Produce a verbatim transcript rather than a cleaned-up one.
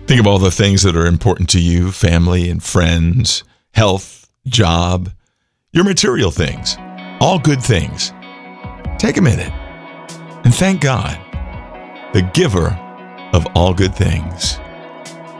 Think of all the things that are important to you, family and friends, health, job, your material things, all good things. Take a minute and thank God, the giver of all good things.